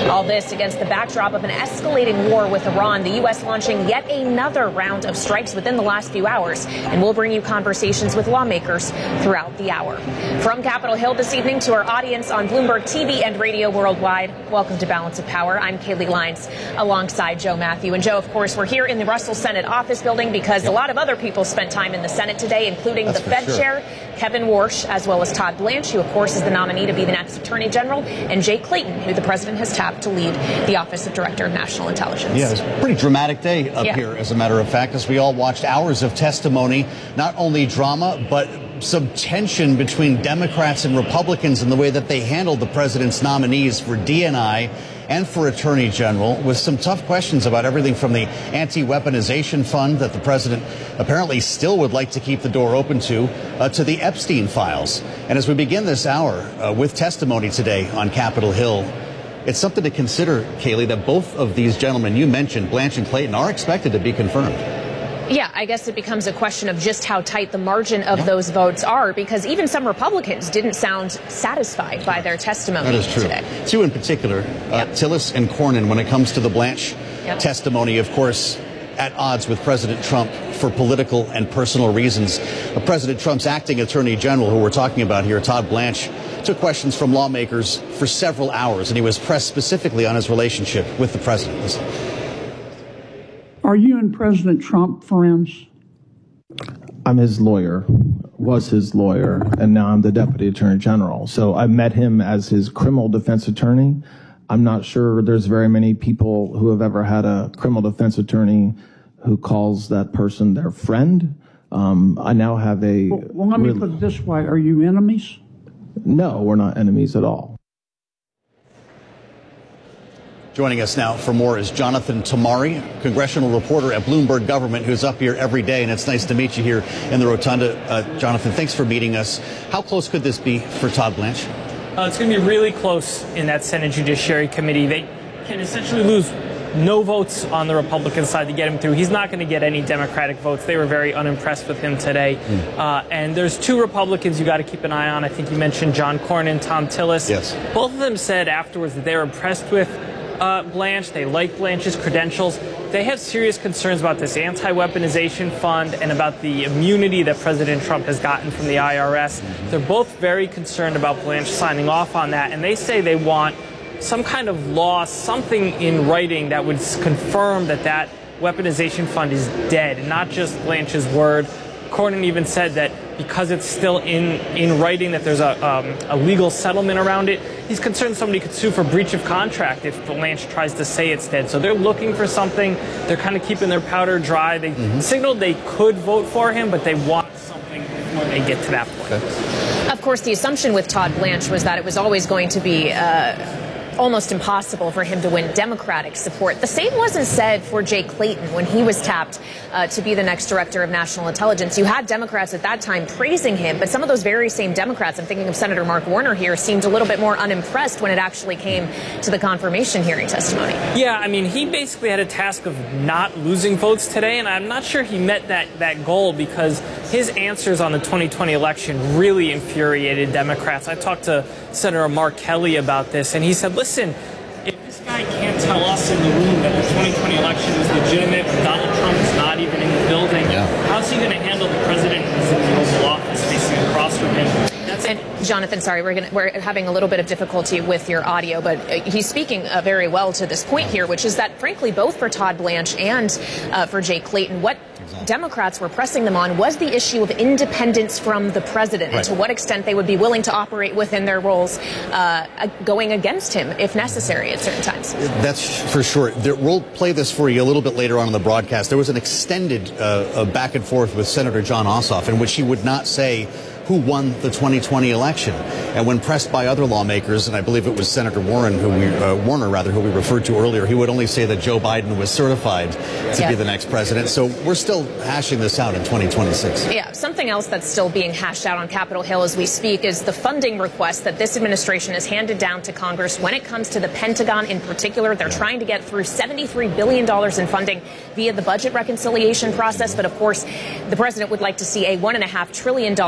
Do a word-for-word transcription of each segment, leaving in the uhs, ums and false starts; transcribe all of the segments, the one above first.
All this against the backdrop of an escalating war with Iran, the U S launching yet another round of strikes within the last few hours. And we'll bring you conversations with lawmakers throughout the hour. From Capitol Hill this evening to our audience on Bloomberg T V and radio worldwide, welcome to Balance of Power. I'm Kaylee Lyons alongside Joe Matthew. And Joe, of course, we're here in the Russell Senate office building because yep. a lot of other people spent time in the Senate today, including That's the Fed sure. chair, Kevin Warsh, as well as Todd Blanche, who, of course, is the nominee to be the next Attorney General, and Jay Clayton, who the president has tapped to lead the Office of Director of National Intelligence. Yeah, it was a pretty dramatic day up yeah. here, as a matter of fact, as we all watched hours of testimony, not only drama, but some tension between Democrats and Republicans in the way that they handled the president's nominees for D N I and for Attorney General, with some tough questions about everything from the anti-weaponization fund that the president apparently still would like to keep the door open to, uh, to the Epstein files. And as we begin this hour uh, with testimony today on Capitol Hill, it's something to consider, Kaylee, that both of these gentlemen you mentioned, Blanche and Clayton, are expected to be confirmed. Yeah, I guess it becomes a question of just how tight the margin of yeah. those votes are, because even some Republicans didn't sound satisfied by their testimony that is true. today. Two in particular, uh, yep. Tillis and Cornyn, when it comes to the Blanche yep. testimony, of course, at odds with President Trump for political and personal reasons. Uh, President Trump's acting attorney general, who we're talking about here, Todd Blanche, took questions from lawmakers for several hours, and he was pressed specifically on his relationship with the president. Listen. Are you and President Trump friends? I'm his lawyer, was his lawyer, and now I'm the Deputy Attorney General. So I met him as his criminal defense attorney. I'm not sure there's very many people who have ever had a criminal defense attorney who calls that person their friend. Um, I now have a... Well, well let me put it this way. Are you enemies? No, we're not enemies at all. Joining us now for more is Jonathan Tamari, congressional reporter at Bloomberg Government, who's up here every day, and it's nice to meet you here in the Rotunda. Uh, Jonathan, thanks for meeting us. How close could this be for Todd Blanche? Uh, it's going to be really close in that Senate Judiciary Committee. They can essentially lose no votes on the Republican side to get him through. He's not going to get any Democratic votes. They were very unimpressed with him today. Mm. Uh, and there's two Republicans you got to keep an eye on. I think you mentioned John Cornyn, Tom Tillis. Yes. Both of them said afterwards that they were impressed with Uh, Blanche. They like Blanche's credentials. They have serious concerns about this anti-weaponization fund and about the immunity that President Trump has gotten from the I R S. They're both very concerned about Blanche signing off on that, and they say they want some kind of law, something in writing that would confirm that that weaponization fund is dead, not just Blanche's word. Cornyn even said that because it's still in, in writing, that there's a, um, a legal settlement around it. He's concerned somebody could sue for breach of contract if Blanche tries to say it's dead. So they're looking for something. They're kind of keeping their powder dry. They mm-hmm. signaled they could vote for him, but they want something before they get to that point. Okay. Of course, the assumption with Todd Blanche was that it was always going to be uh, almost impossible for him to win Democratic support. The same wasn't said for Jay Clayton when he was tapped uh, to be the next Director of National Intelligence. You had Democrats at that time praising him, but some of those very same Democrats, I'm thinking of Senator Mark Warner here, seemed a little bit more unimpressed when it actually came to the confirmation hearing testimony. Yeah, I mean, he basically had a task of not losing votes today, and I'm not sure he met that, that goal because his answers on the twenty twenty election really infuriated Democrats. I talked to Senator Mark Kelly about this, and he said, listen, if this guy can't tell us in the room that the twenty twenty election is legitimate, Donald Trump is not even in the building, yeah. how's he going to handle the president who's in the Oval Office facing across from him? That's and Jonathan, sorry, we're gonna, we're having a little bit of difficulty with your audio, but he's speaking uh, very well to this point here, which is that, frankly, both for Todd Blanche and uh, for Jay Clayton, what Democrats were pressing them on was the issue of independence from the president right. and to what extent they would be willing to operate within their roles uh, going against him if necessary at certain times. That's for sure. There, we'll play this for you a little bit later on in the broadcast. There was an extended uh, back and forth with Senator John Ossoff in which he would not say who won the twenty twenty election. And when pressed by other lawmakers, and I believe it was Senator Warren, who we, uh, Warner, rather, who we referred to earlier, he would only say that Joe Biden was certified to yeah. be the next president. So we're still hashing this out in twenty twenty-six. Yeah, something else that's still being hashed out on Capitol Hill as we speak is the funding request that this administration has handed down to Congress when it comes to the Pentagon in particular. They're yeah. trying to get through seventy-three billion dollars in funding via the budget reconciliation process. But of course, the president would like to see a one point five trillion dollars defense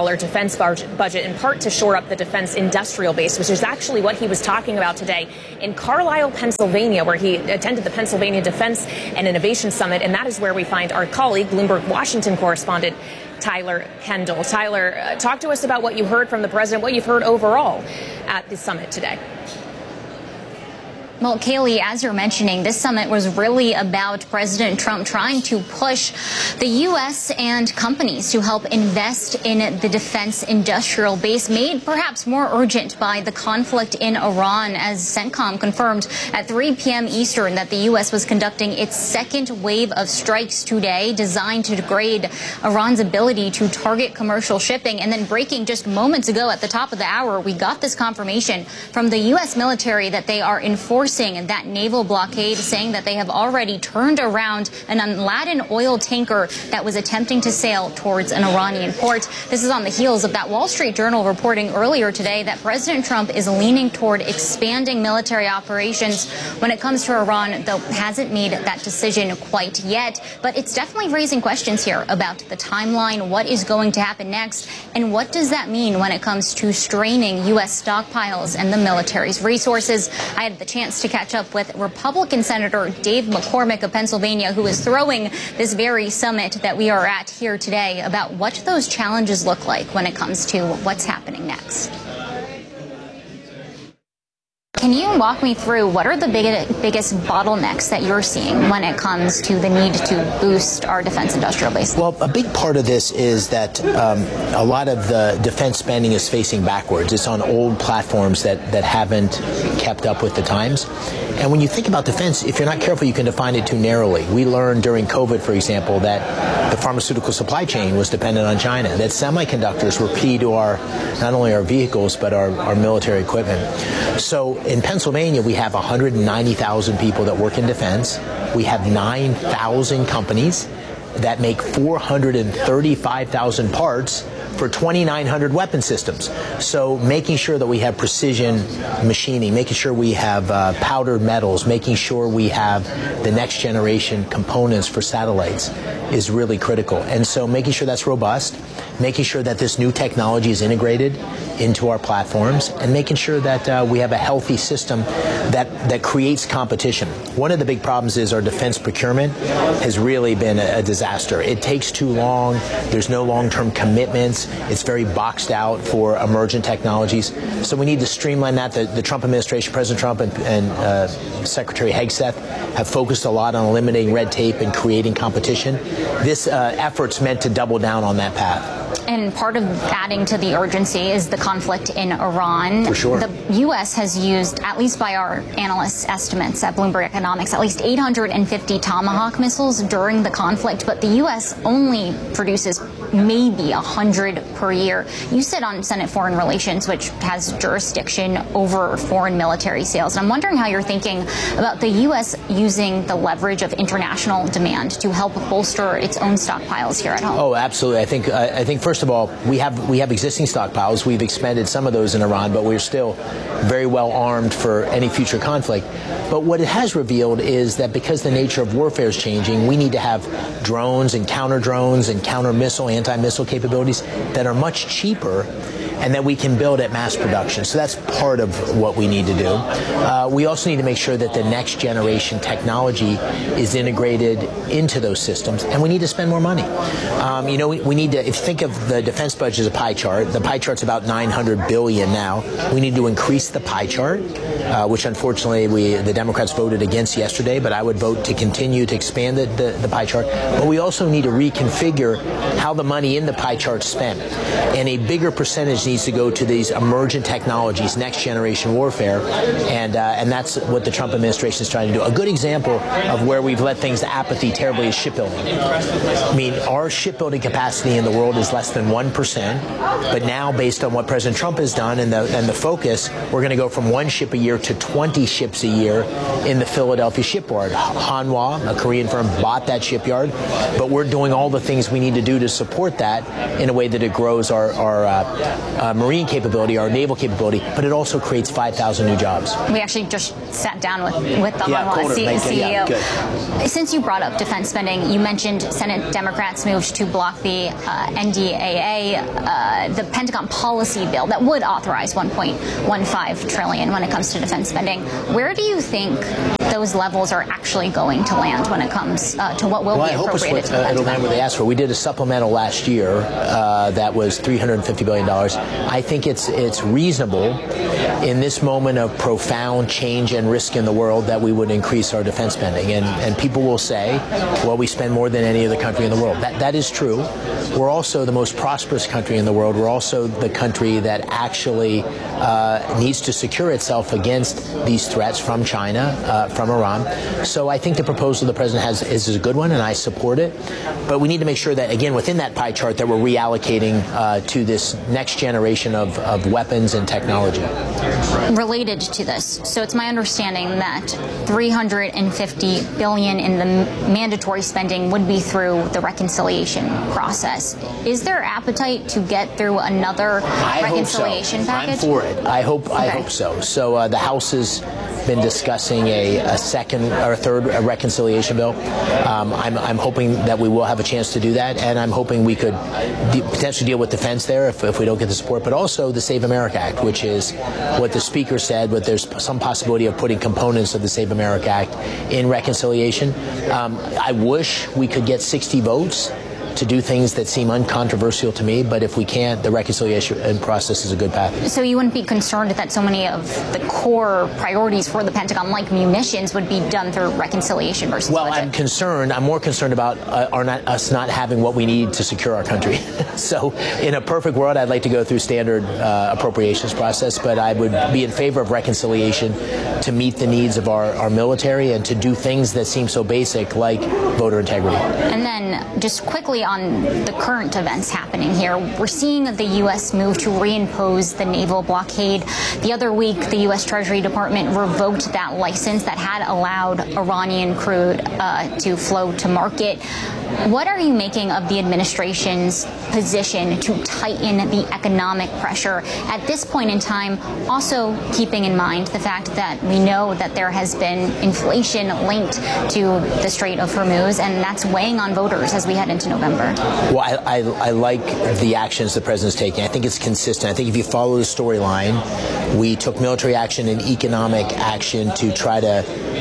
defense budget, in part to shore up the defense industrial base, which is actually what he was talking about today in Carlisle, Pennsylvania, where he attended the Pennsylvania Defense and Innovation Summit. And that is where we find our colleague, Bloomberg Washington correspondent Tyler Kendall. Tyler, uh, talk to us about what you heard from the president, what you've heard overall at the summit today. Well, Kaylee, as you're mentioning, this summit was really about President Trump trying to push the U S and companies to help invest in the defense industrial base, made perhaps more urgent by the conflict in Iran, as CENTCOM confirmed at three p m Eastern that the U S was conducting its second wave of strikes today, designed to degrade Iran's ability to target commercial shipping. And then breaking just moments ago at the top of the hour, we got this confirmation from the U S military that they are enforcing that naval blockade, saying that they have already turned around an unladen oil tanker that was attempting to sail towards an Iranian port. This is on the heels of that Wall Street Journal reporting earlier today that President Trump is leaning toward expanding military operations when it comes to Iran, though hasn't made that decision quite yet. But it's definitely raising questions here about the timeline, what is going to happen next, and what does that mean when it comes to straining U S stockpiles and the military's resources. I had the chance to catch up with Republican Senator Dave McCormick of Pennsylvania, who is throwing this very summit that we are at here today, about what those challenges look like when it comes to what's happening next. Can you walk me through what are the big, biggest bottlenecks that you're seeing when it comes to the need to boost our defense industrial base? Well, a big part of this is that um, a lot of the defense spending is facing backwards. It's on old platforms that, that haven't kept up with the times. And when you think about defense, if you're not careful, you can define it too narrowly. We learned during COVID, for example, that the pharmaceutical supply chain was dependent on China, that semiconductors were key to our, not only our vehicles, but our, our military equipment. So in Pennsylvania, we have one hundred ninety thousand people that work in defense. We have nine thousand companies that make four hundred thirty-five thousand parts for twenty-nine hundred weapon systems. So making sure that we have precision machining, making sure we have uh, powdered metals, making sure we have the next generation components for satellites is really critical. And so making sure that's robust, making sure that this new technology is integrated into our platforms, and making sure that uh, we have a healthy system that, that creates competition. One of the big problems is our defense procurement has really been a, a disaster. It takes too long. There's no long-term commitments. It's very boxed out for emergent technologies. So we need to streamline that. The, the Trump administration, President Trump and, and uh, Secretary Hegseth have focused a lot on eliminating red tape and creating competition. This uh, effort's meant to double down on that path. And part of adding to the urgency is the conflict in Iran. For sure. The U S has used, at least by our analysts' estimates at Bloomberg Economics, at least eight hundred fifty Tomahawk missiles during the conflict, but the U S only produces maybe one hundred per year. You sit on Senate Foreign Relations, which has jurisdiction over foreign military sales. And I'm wondering how you're thinking about the U S using the leverage of international demand to help bolster its own stockpiles here at home. Oh, absolutely. I think, uh, I think first of all, we have, we have existing stockpiles. We've expended some of those in Iran, but we're still very well armed for any future conflict. But what it has revealed is that because the nature of warfare is changing, we need to have drones and counter drones and counter missile, anti-missile capabilities that are much cheaper and that we can build at mass production. So that's part of what we need to do. Uh, we also need to make sure that the next generation technology is integrated into those systems, and we need to spend more money. Um, you know, we, we need to, if you think of the defense budget as a pie chart, the pie chart's about nine hundred billion dollars now. We need to increase the pie chart, uh, which unfortunately we, the Democrats voted against yesterday, but I would vote to continue to expand the, the, the pie chart. But we also need to reconfigure how the money in the pie chart is spent. And a bigger percentage needs to go to these emergent technologies, next generation warfare, and uh, and that's what the Trump administration is trying to do. A good example of where we've let things to apathy terribly is shipbuilding. I mean, our shipbuilding capacity in the world is less than one percent, but now based on what President Trump has done and the, and the focus, we're going to go from one ship a year year to twenty ships a year in the Philadelphia shipyard. Hanwha, a Korean firm, bought that shipyard, but we're doing all the things we need to do to support that in a way that it grows our, our uh, uh, marine capability, our naval capability, but it also creates five thousand new jobs. We actually just sat down with, with the yeah, Hanwha C- it, C E O. yeah, good. Since you brought up defense spending, you mentioned Senate Democrats moved to block the uh, N D A A, uh, the Pentagon policy bill that would authorize one point one five trillion dollars when it comes to defense spending. Where do you think those levels are actually going to land when it comes uh, to what will well, be appropriated to the Well, I hope it's what, uh, Pentagon? it'll land where they asked for. We did a supplemental last year uh, that was three hundred fifty billion dollars. I think it's it's reasonable in this moment of profound change and risk in the world that we would increase our defense spending. And, and people will say, well, we spend more than any other country in the world. That, that is true. We're also the most prosperous country in the world. We're also the country that actually uh, needs to secure itself against these threats from China, uh, from Iran. So I think the proposal the president has is a good one, and I support it. But we need to make sure that, again, within that pie chart, that we're reallocating uh, to this next generation of, of weapons and technology. Related to this, so it's my understanding that three hundred fifty billion dollars in the mandatory spending would be through the reconciliation process. Is there appetite to get through another I reconciliation hope so. package? I'm for it. I hope. Okay. I hope so. So uh, the House has been discussing a, a second or third reconciliation bill. Um, I'm, I'm hoping that we will have a chance to do that, and I'm hoping we could de- potentially deal with defense there if, if we don't get the support, but also the Save America Act, which is what the Speaker said, but there's some possibility of putting components of the Save America Act in reconciliation. Um, I wish we could get sixty votes to do things that seem uncontroversial to me, but if we can't, the reconciliation process is a good path. So you wouldn't be concerned that so many of the core priorities for the Pentagon, like munitions, would be done through reconciliation versus Well, budget? I'm concerned. I'm more concerned about uh, our not, us not having what we need to secure our country. So in a perfect world, I'd like to go through standard uh, appropriations process, but I would be in favor of reconciliation to meet the needs of our, our military and to do things that seem so basic, like voter integrity. And then just quickly on the current events happening here, we're seeing the U S move to reimpose the naval blockade. The other week, the U S Treasury Department revoked that license that had allowed Iranian crude uh, to flow to market. What are you making of the administration's position to tighten the economic pressure at this point in time, also keeping in mind the fact that we know that there has been inflation linked to the Strait of Hormuz, and that's weighing on voters as we head into November? Well, I, I, I like the actions the president's taking. I think it's consistent. I think if you follow the storyline, we took military action and economic action to try to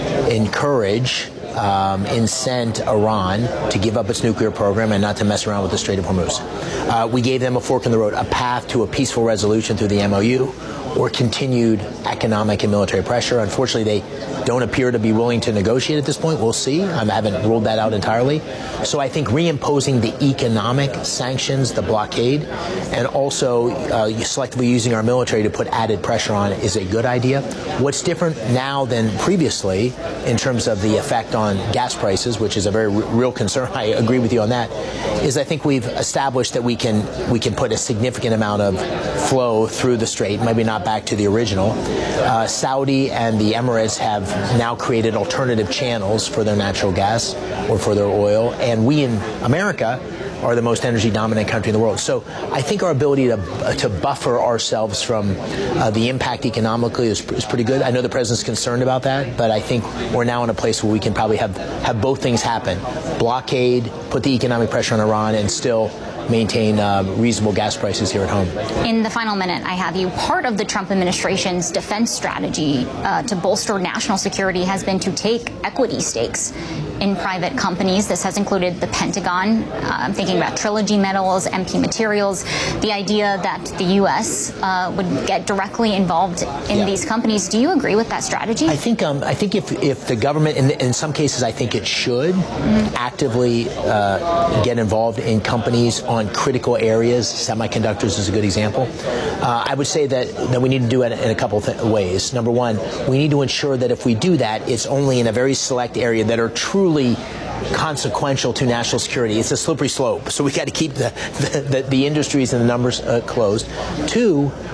encourage Um, incent Iran to give up its nuclear program and not to mess around with the Strait of Hormuz. Uh, we gave them a fork in the road, a path to a peaceful resolution through the M O U or continued economic and military pressure. Unfortunately, they don't appear to be willing to negotiate at this point. We'll see. I haven't ruled that out entirely. So I think reimposing the economic sanctions, the blockade, and also uh, selectively using our military to put added pressure on is a good idea. What's different now than previously in terms of the effect on gas prices, which is a very r- real concern, I agree with you on that, is I think we've established that we can we can put a significant amount of flow through the strait, maybe not back to the original. Uh, Saudi and the Emirates have now created alternative channels for their natural gas or for their oil, and we in America are the most energy dominant country in the world. So I think our ability to uh, to buffer ourselves from uh, the impact economically is, is pretty good. I know the president's concerned about that, but I think we're now in a place where we can probably have, have both things happen. Blockade, put the economic pressure on Iran, and still maintain uh, reasonable gas prices here at home. In the final minute I have you, part of the Trump administration's defense strategy uh, to bolster national security has been to take equity stakes in private companies. This has included the Pentagon. Uh, I'm thinking about Trilogy Metals, M P Materials, the idea that the U S uh, would get directly involved in yeah. these companies. Do you agree with that strategy? I think um, I think if, if the government, in, in some cases, I think it should mm-hmm. actively uh, get involved in companies on critical areas. Semiconductors is a good example. Uh, I would say that, that we need to do it in a couple of th- ways. Number one, we need to ensure that if we do that, it's only in a very select area that are truly consequential to national security. It's a slippery slope, so we got to keep the, the, the, the industries and the numbers uh, closed. Two,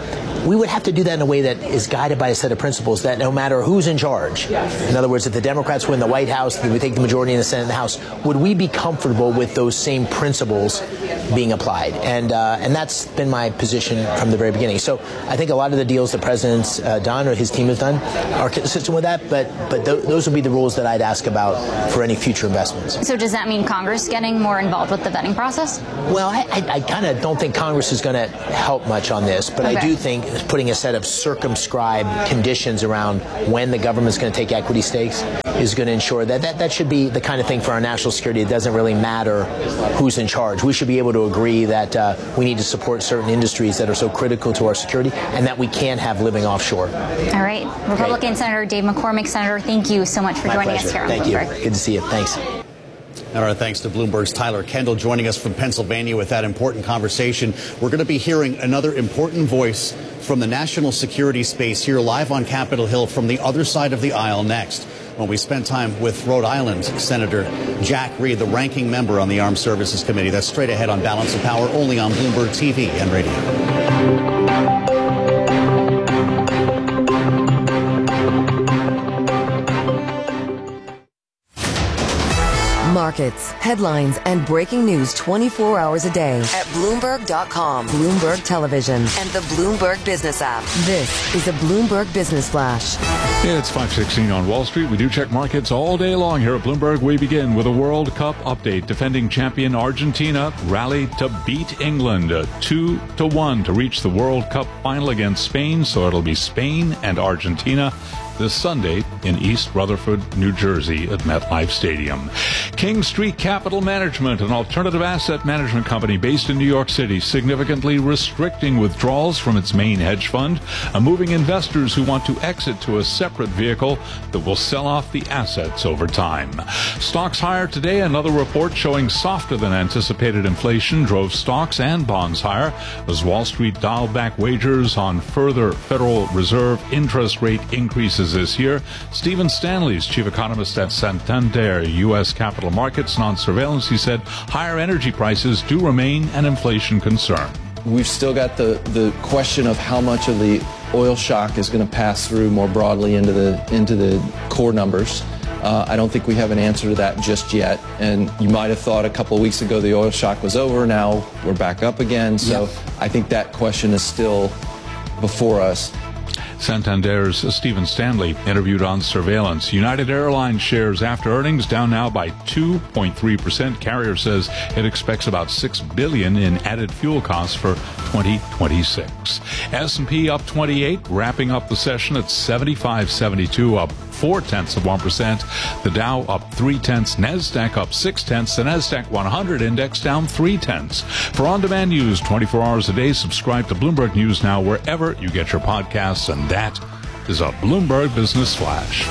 we would have to do that in a way that is guided by a set of principles that no matter who's in charge, in other words, if the Democrats win the White House, if we take the majority in the Senate and the House, would we be comfortable with those same principles being applied? And uh, and that's been my position from the very beginning. So I think a lot of the deals the president's uh, done or his team has done are consistent with that, but but th- those would be the rules that I'd ask about for any future investments. So does that mean Congress getting more involved with the vetting process? Well, I, I, I kind of don't think Congress is going to help much on this, but okay. I do think putting a set of circumscribed conditions around when the government's going to take equity stakes is going to ensure that, that that should be the kind of thing for our national security. It doesn't really matter who's in charge. We should be able to agree that uh, we need to support certain industries that are so critical to our security and that we can't have living offshore. All right. Republican okay. Senator Dave McCormick. Senator, thank you so much for My joining pleasure. us here on Thank Bloomberg. you. Good to see you. Thanks. And our thanks to Bloomberg's Tyler Kendall joining us from Pennsylvania with that important conversation. We're going to be hearing another important voice from the national security space here live on Capitol Hill from the other side of the aisle next, when we spend time with Rhode Island Senator Jack Reed, the ranking member on the Armed Services Committee. That's straight ahead on Balance of Power, only on Bloomberg T V and radio. Markets, headlines, and breaking news twenty-four hours a day at Bloomberg dot com, Bloomberg Television, and the Bloomberg Business app. This is a Bloomberg Business Flash. Yeah, it's five sixteen on Wall Street. We do check markets all day long here at Bloomberg. We begin with a World Cup update. Defending champion Argentina rallied to beat England uh, two to one to reach the World Cup final against Spain. So it'll be Spain and Argentina this Sunday in East Rutherford, New Jersey at MetLife Stadium. King Street Capital Management, an alternative asset management company based in New York City, significantly restricting withdrawals from its main hedge fund, and moving investors who want to exit to a separate vehicle that will sell off the assets over time. Stocks higher today. Another report showing softer than anticipated inflation drove stocks and bonds higher as Wall Street dialed back wagers on further Federal Reserve interest rate increases this year. Stephen Stanley's chief economist at Santander U S Capital Markets, and on surveillance, he said higher energy prices do remain an inflation concern. We've still got the, the question of how much of the oil shock is going to pass through more broadly into the into the core numbers. Uh, I don't think we have an answer to that just yet. And you might have thought a couple of weeks ago the oil shock was over. Now we're back up again. So yeah. I think that question is still before us. Santander's Stephen Stanley interviewed on surveillance. United Airlines shares after earnings down now by two point three percent. Carrier says it expects about six billion dollars in added fuel costs for twenty twenty-six. S and P up twenty-eight, wrapping up the session at seventy-five seventy-two, up four tenths of one percent. The Dow up three tenths. NASDAQ up six tenths. The NASDAQ one hundred index down three tenths. For on-demand news twenty-four hours a day, subscribe to Bloomberg News Now wherever you get your podcasts, and that is a Bloomberg Business Flash.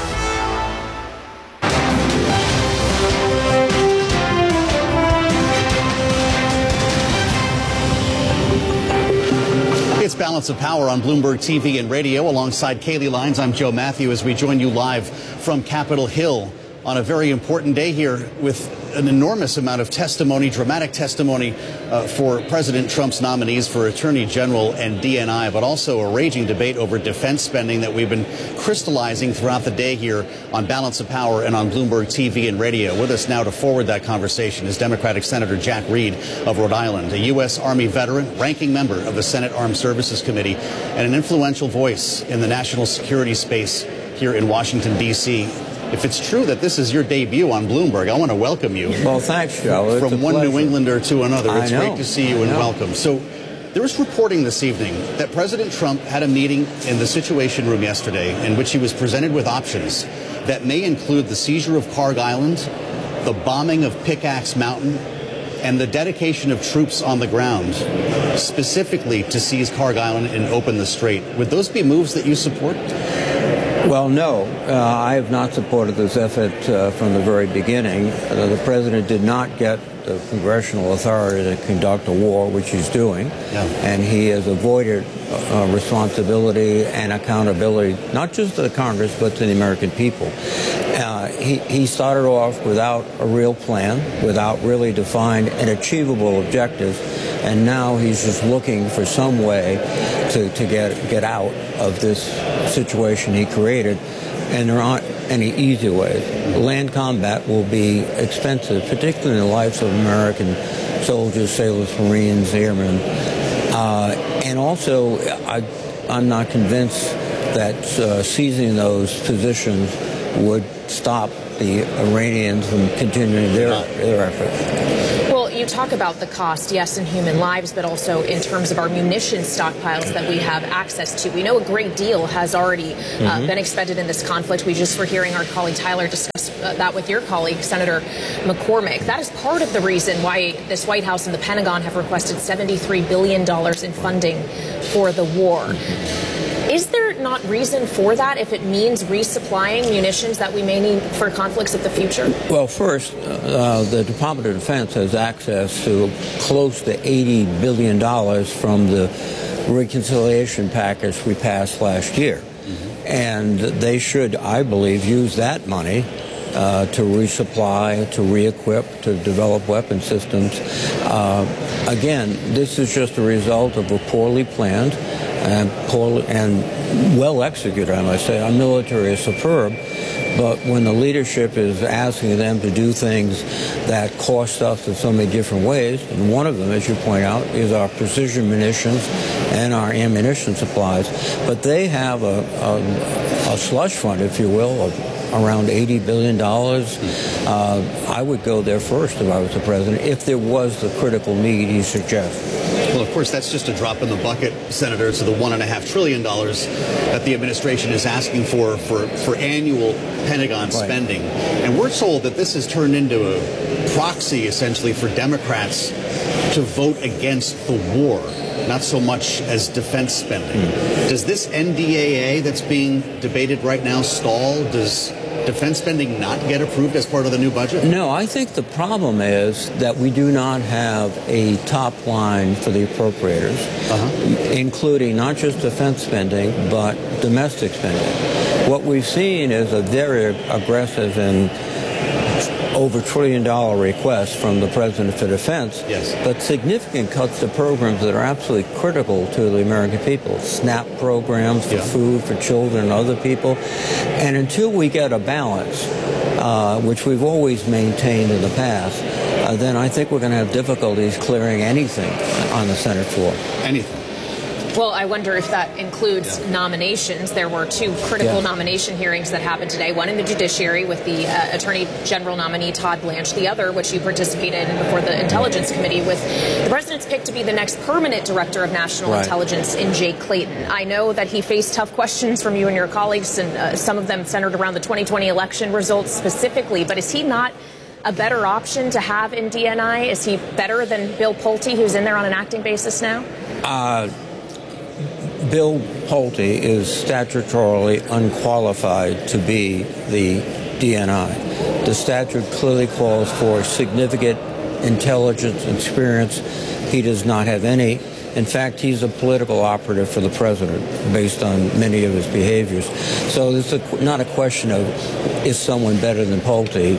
It's Balance of Power on Bloomberg T V and radio. Alongside Kaylee Lyons, I'm Joe Matthew as we join you live from Capitol Hill on a very important day here with an enormous amount of testimony, dramatic testimony uh, for President Trump's nominees for Attorney General and D N I, but also a raging debate over defense spending that we've been crystallizing throughout the day here on Balance of Power and on Bloomberg T V and radio. With us now to forward that conversation is Democratic Senator Jack Reed of Rhode Island, a U S Army veteran, ranking member of the Senate Armed Services Committee, and an influential voice in the national security space here in Washington, D C If it's true that this is your debut on Bloomberg, I want to welcome you. Well, thanks, Joe. It's From one pleasure. New Englander to another. It's I know. great to see you and welcome. So there was reporting this evening that President Trump had a meeting in the Situation Room yesterday in which he was presented with options that may include the seizure of Carg Island, the bombing of Pickaxe Mountain, and the dedication of troops on the ground, specifically to seize Carg Island and open the strait. Would those be moves that you support? Well, no. Uh, I have not supported this effort uh, from the very beginning. Uh, the president did not get the congressional authority to conduct a war, which he's doing. Yeah. And he has avoided uh, responsibility and accountability, not just to the Congress, but to the American people. Uh, he, he started off without a real plan, without really defined and achievable objectives, and now he's just looking for some way to, to get, get out of this situation he created. And there aren't any easy ways. Land combat will be expensive, particularly in the lives of American soldiers, sailors, Marines, airmen. Uh, and also, I, I'm not convinced that uh, seizing those positions would stop the Iranians from continuing their, their efforts. Well, you talk about the cost, yes, in human lives, but also in terms of our munition stockpiles that we have access to. We know a great deal has already uh, mm-hmm. been expended in this conflict. We just were hearing our colleague Tyler discuss uh, that with your colleague, Senator McCormick. That is part of the reason why this White House and the Pentagon have requested seventy-three billion dollars in funding for the war. Is there not reason for that if it means resupplying munitions that we may need for conflicts of the future? Well, first, uh, the Department of Defense has access to close to eighty billion dollars from the reconciliation package we passed last year. Mm-hmm. And they should, I believe, use that money uh, to resupply, to re-equip, to develop weapon systems. Uh, again, this is just a result of a poorly planned and poorly and well executed, I must say. Our military is superb, but when the leadership is asking them to do things that cost us in so many different ways, and one of them, as you point out, is our precision munitions and our ammunition supplies, but they have a, a, a slush fund, if you will, of around eighty billion dollars. Uh, I would go there first if I was the president, if there was the critical need he suggests. Well, of course, that's just a drop in the bucket, Senator, to the one and a half trillion dollars that the administration is asking for for, for annual Pentagon right. spending. And we're told that this has turned into a proxy, essentially, for Democrats to vote against the war, not so much as defense spending. Mm. Does this N D A A that's being debated right now stall? Does defense spending not get approved as part of the new budget? No, I think the problem is that we do not have a top line for the appropriators, uh-huh. including not just defense spending, but domestic spending. What we've seen is a very aggressive and over trillion dollar request from the President for Defense, yes. but significant cuts to programs that are absolutely critical to the American people. SNAP programs for yeah. food for children and other people. And until we get a balance, uh, which we've always maintained in the past, uh, then I think we're going to have difficulties clearing anything on the Senate floor. Anything. Well, I wonder if that includes yeah. nominations. There were two critical yeah. nomination hearings that happened today, one in the Judiciary with the uh, Attorney General nominee Todd Blanche, the other, which you participated in before the Intelligence Committee, with the president's pick to be the next permanent director of national right. intelligence in Jay Clayton. I know that he faced tough questions from you and your colleagues, and uh, some of them centered around the twenty twenty election results specifically, but is he not a better option to have in D N I? Is he better than Bill Pulte, who's in there on an acting basis now? Uh Bill Pulte is statutorily unqualified to be the D N I. The statute clearly calls for significant intelligence experience. He does not have any. In fact, he's a political operative for the president based on many of his behaviors. So it's a, not a question of is someone better than Pulte.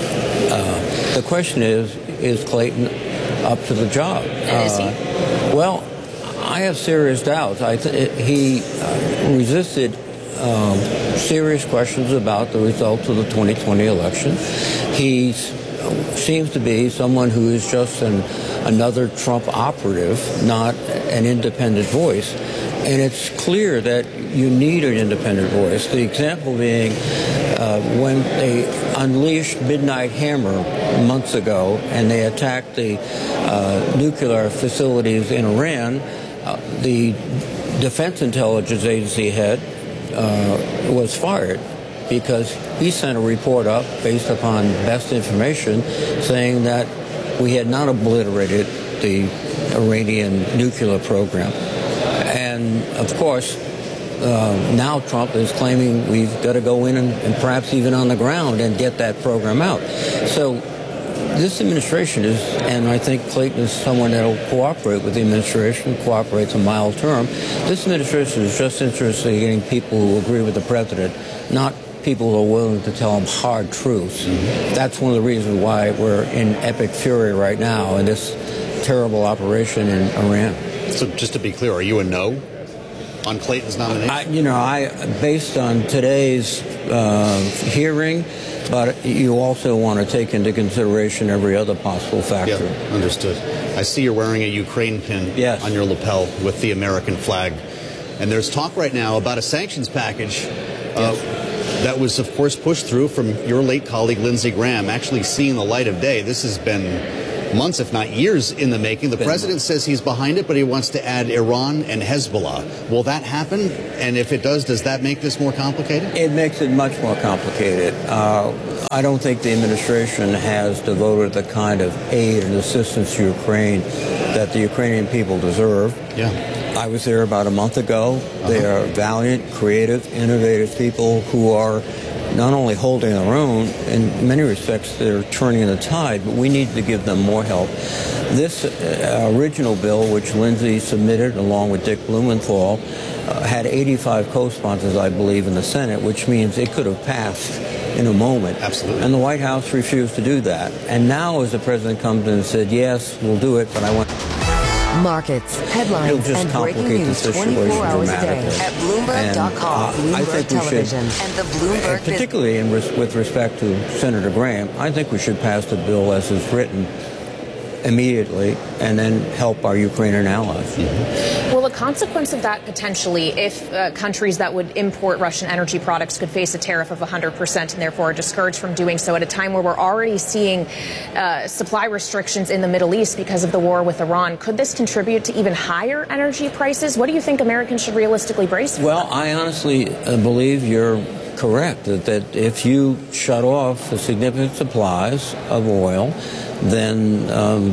Uh, the question is, is Clayton up to the job? And is he? Uh, well, I have serious doubts. I th- he uh, resisted um, serious questions about the results of the twenty twenty election. He seems to be someone who is just an, another Trump operative, not an independent voice. And it's clear that you need an independent voice. The example being uh, when they unleashed Midnight Hammer months ago and they attacked the uh, nuclear facilities in Iran, Uh, the Defense Intelligence Agency head uh, was fired because he sent a report up based upon best information saying that we had not obliterated the Iranian nuclear program. And, of course, uh, now Trump is claiming we've got to go in and, and perhaps even on the ground and get that program out. So this administration is, and I think Clayton is someone that will cooperate with the administration, cooperates a mild term. This administration is just interested in getting people who agree with the president, not people who are willing to tell him hard truths. Mm-hmm. That's one of the reasons why we're in epic fury right now in this terrible operation in Iran. So just to be clear, are you a no on Clayton's nomination? I, you know, I based on today's uh, hearing, but you also want to take into consideration every other possible factor. Yeah, understood. I see you're wearing a Ukraine pin yes. on your lapel with the American flag. And there's talk right now about a sanctions package uh, yes. that was, of course, pushed through from your late colleague, Lindsey Graham, actually seeing the light of day. This has been months, if not years, in the making. The president says he's behind it, but he wants to add Iran and Hezbollah. Will that happen? And if it does, does that make this more complicated? It makes it much more complicated. Uh, I don't think the administration has devoted the kind of aid and assistance to Ukraine that the Ukrainian people deserve. Yeah. I was there about a month ago. Uh-huh. They are valiant, creative, innovative people who are not only holding their own, in many respects they're turning the tide, but we need to give them more help. This uh, original bill, which Lindsey submitted along with Dick Blumenthal, uh, had eighty-five co-sponsors, I believe, in the Senate, which means it could have passed in a moment. Absolutely. And the White House refused to do that. And now as the president comes in and said, yes, we'll do it, but I want... Markets, headlines, and breaking news twenty-four hours a day at Bloomberg dot com, uh, Bloomberg Television, and the Bloomberg... Particularly in res- with respect to Senator Graham, I think we should pass the bill as is written immediately and then help our Ukrainian allies. Mm-hmm. Well, a consequence of that potentially, if uh, countries that would import Russian energy products could face a tariff of one hundred percent and therefore are discouraged from doing so at a time where we're already seeing uh, supply restrictions in the Middle East because of the war with Iran, could this contribute to even higher energy prices? What do you think Americans should realistically brace for? Well, I honestly uh, believe you're correct, that, that if you shut off the significant supplies of oil, then um,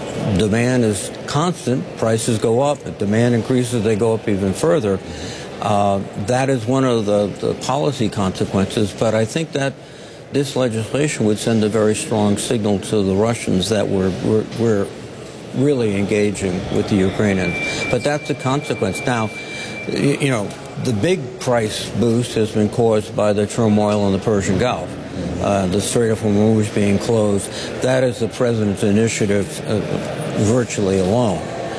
demand is constant, prices go up. If demand increases, they go up even further. Uh, that is one of the, the policy consequences, but I think that this legislation would send a very strong signal to the Russians that we're, we're, we're really engaging with the Ukrainians. But that's the consequence. Now, you, you know, the big price boost has been caused by the turmoil in the Persian Gulf. Uh, the Strait of Hormuz being closed, that is the president's initiative uh, virtually alone.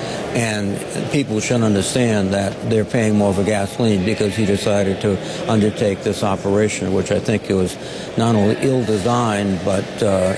And people should understand that they're paying more for gasoline because he decided to undertake this operation, which I think it was not only ill-designed, but uh,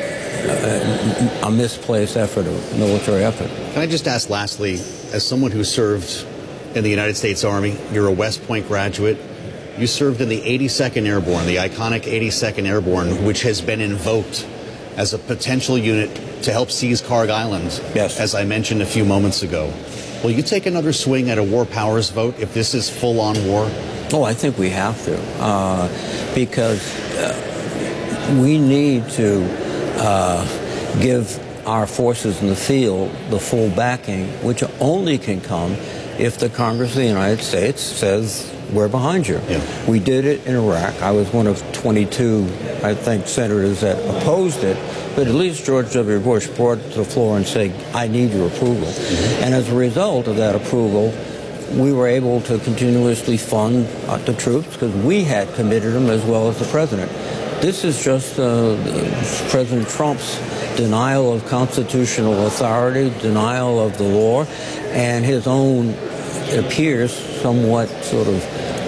a misplaced effort, a military effort. Can I just ask lastly, as someone who served in the United States Army, you're a West Point graduate, you served in the eighty-second Airborne, the iconic eighty-second Airborne, which has been invoked as a potential unit to help seize Karg Island, yes. as I mentioned a few moments ago. Will you take another swing at a war powers vote if this is full-on war? Oh, I think we have to, uh, because uh, we need to uh, give our forces in the field the full backing, which only can come if the Congress of the United States says, we're behind you. Yeah. We did it in Iraq. I was one of twenty-two, I think, senators that opposed it. But at least George W. Bush brought it to the floor and said, I need your approval. Mm-hmm. And as a result of that approval, we were able to continuously fund uh, the troops because we had committed them as well as the president. This is just uh, President Trump's denial of constitutional authority, denial of the law, and his own, it appears, somewhat sort of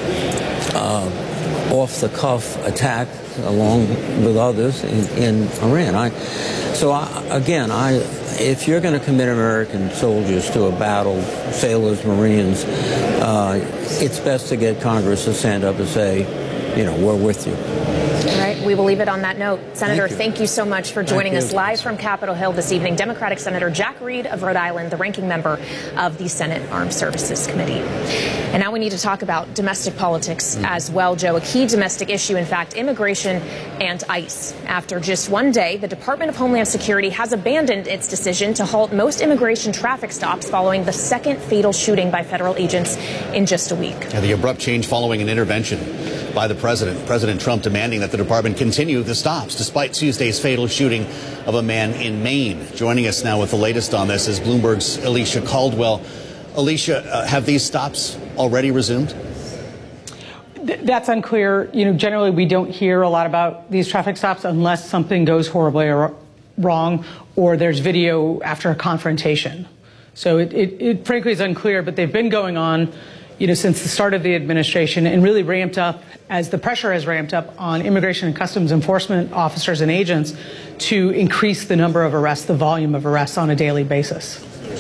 uh, off-the-cuff attack along with others in, in Iran. I, so, I, again, I, if you're going to commit American soldiers to a battle, sailors, Marines, uh, it's best to get Congress to stand up and say, you know, we're with you. All right, we will leave it on that note. Senator, thank you, thank you so much for joining us live from Capitol Hill this evening. Democratic Senator Jack Reed of Rhode Island, the ranking member of the Senate Armed Services Committee. And now we need to talk about domestic politics mm. as well, Joe. A key domestic issue, in fact, immigration and ICE. After just one day, the Department of Homeland Security has abandoned its decision to halt most immigration traffic stops following the second fatal shooting by federal agents in just a week. Yeah, the abrupt change following an intervention by the president. President Trump demanding that the department continue the stops despite Tuesday's fatal shooting of a man in Maine. Joining us now with the latest on this is Bloomberg's Alicia Caldwell. Alicia, uh, have these stops already resumed? That's unclear. You know, generally we don't hear a lot about these traffic stops unless something goes horribly wrong or there's video after a confrontation. So it, it, it frankly is unclear, but they've been going on, you know, since the start of the administration and really ramped up as the pressure has ramped up on immigration and customs enforcement officers and agents to increase the number of arrests, the volume of arrests on a daily basis.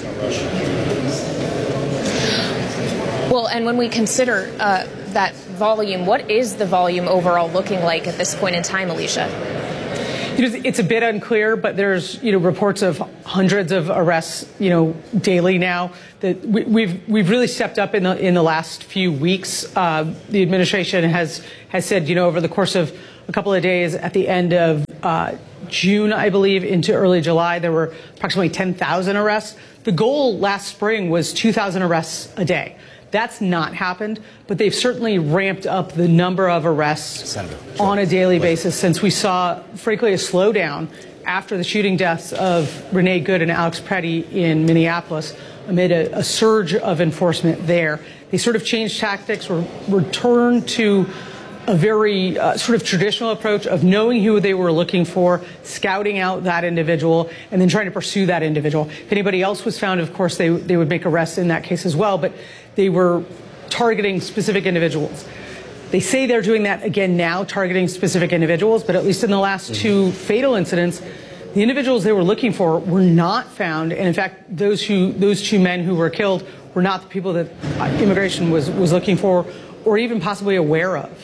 Well, and when we consider uh, that volume, what is the volume overall looking like at this point in time, Alicia? You know, it's a bit unclear, but there's, you know, reports of hundreds of arrests, you know, daily now. That we, we've we've really stepped up in the in the last few weeks. Uh, the administration has has said, you know, over the course of a couple of days, at the end of uh, June, I believe, into early July, there were approximately ten thousand arrests. The goal last spring was two thousand arrests a day. That's not happened, but they've certainly ramped up the number of arrests Senator, on a daily basis since we saw, frankly, a slowdown after the shooting deaths of Renee Good and Alex Pretty in Minneapolis amid a, a surge of enforcement there. They sort of changed tactics, or returned to a very uh, sort of traditional approach of knowing who they were looking for, scouting out that individual, and then trying to pursue that individual. If anybody else was found, of course, they, they would make arrests in that case as well, but they were targeting specific individuals. They say they're doing that again now, targeting specific individuals, but at least in the last mm-hmm. two fatal incidents, the individuals they were looking for were not found, and in fact, those who those two men who were killed were not the people that immigration was, was looking for or even possibly aware of.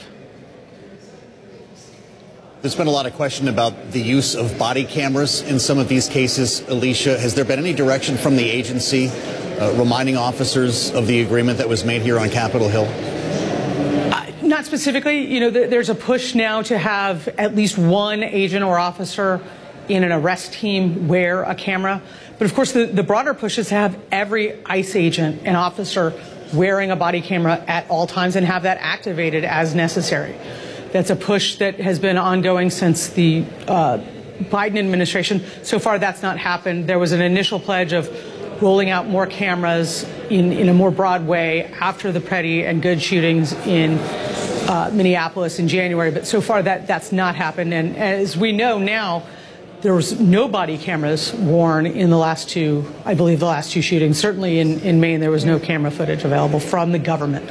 There's been a lot of question about the use of body cameras in some of these cases. Alicia, has there been any direction from the agency uh, reminding officers of the agreement that was made here on Capitol Hill? Uh, not specifically. You know, th there's a push now to have at least one agent or officer in an arrest team wear a camera. But of course, the, the broader push is to have every ICE agent and officer wearing a body camera at all times and have that activated as necessary. That's a push that has been ongoing since the uh, Biden administration. So far, that's not happened. There was an initial pledge of rolling out more cameras in, in a more broad way after the Pretty and Good shootings in uh, Minneapolis in January. But so far, that, that's not happened. And as we know now, there was no body cameras worn in the last two, I believe, the last two shootings. Certainly in, in Maine, there was no camera footage available from the government.